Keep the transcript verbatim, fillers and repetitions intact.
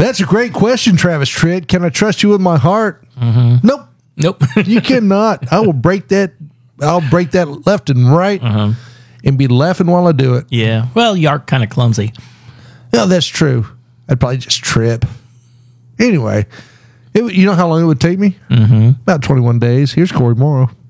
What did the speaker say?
That's a great question, Travis Tritt. Can I trust you with my heart? Mm-hmm. Nope. Nope. You cannot. I will break that. I'll break that left and right Uh-huh. and be laughing while I do it. Yeah. Well, you are kind of clumsy. No, that's true. I'd probably just trip. Anyway, it, you know how long it would take me? Mm-hmm. About twenty-one days. Here's Corey Morrow.